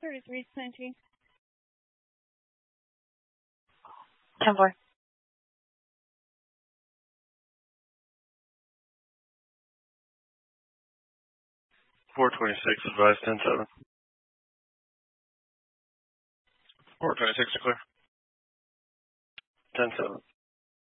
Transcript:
3320. 10-4. 426, advise 10-7. 426 to clear. 10-7.